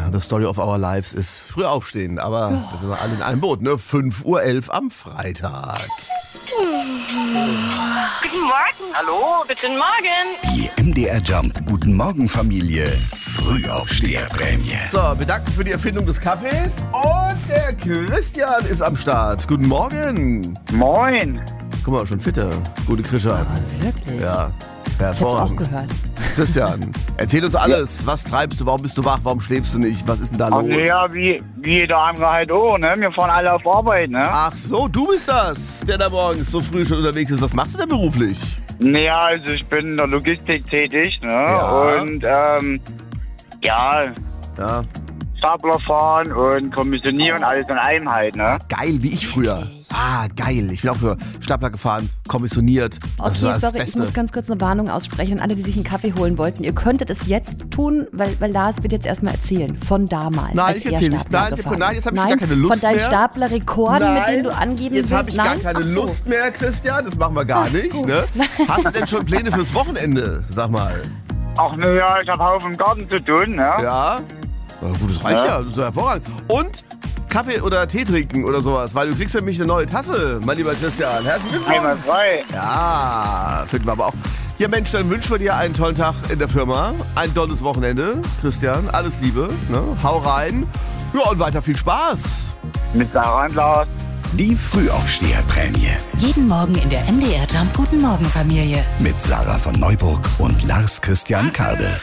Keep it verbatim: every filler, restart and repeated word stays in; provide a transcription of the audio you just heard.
the story of our lives ist früh aufstehen, aber oh. da sind wir alle in einem Boot, ne? fünf Uhr elf am Freitag. Guten Morgen. Hallo, guten Morgen. Die M D R Jump Guten Morgen Familie Frühaufsteherprämie. So, wir danken für die Erfindung des Kaffees und der Christian ist am Start. Guten Morgen. Moin. Guck mal, schon fitter. Gute Krischer. Ja, wirklich? Ja, Ich hab's auch hervorragend. gehört. Christian, erzähl uns alles. Was treibst du? Warum bist du wach? Warum schläfst du nicht? Was ist denn da Ach, los? ja, wie, wie jeder andere halt auch, ne? Wir fahren alle auf Arbeit, ne? Ach so, du bist das, der da morgens so früh schon unterwegs ist. Was machst du denn beruflich? Naja, also ich bin in der Logistik tätig, ne? Ja. Und, ähm, ja, Ja. Stapler fahren und kommissionieren, alles in einem halt, ne? Geil, wie ich früher. Ah, geil. Ich bin auch für Stapler gefahren, kommissioniert. Das Okay, war das sorry, ich Beste. muss ganz kurz eine Warnung aussprechen an alle, die sich einen Kaffee holen wollten. Ihr könntet es jetzt tun, weil, weil Lars wird jetzt erstmal erzählen. Von damals. Nein, als ich er erzähl nicht. Stapler Nein, ich- gefahren nein, ist. jetzt hab ich Nein, gar keine Lust Von deinen mehr. Staplerrekorden, mit denen du angeben jetzt habe ich willst. gar Nein? keine Ach so. Lust mehr, Christian. Das machen wir gar nicht. Ne? Hast du denn schon Pläne fürs Wochenende? Sag mal. Ach, naja, ich hab Haufen im Garten zu tun, ne? Ja? Na gut, das reicht ja. Ja. Das ist ja hervorragend. Und Kaffee oder Tee trinken oder sowas, weil du kriegst ja nämlich eine neue Tasse, mein lieber Christian. Herzlichen Glückwunsch. Einmal frei. Ja, finden wir aber auch. Ja Mensch, dann wünschen wir dir einen tollen Tag in der Firma, ein tolles Wochenende. Christian, alles Liebe, ne? Hau rein. Ja, und weiter viel Spaß. Mit Sarah und Lars. Die Frühaufsteherprämie Jeden Morgen in der M D R Jump Guten Morgen Familie. mit Sarah von Neuburg und Lars Christian Kade.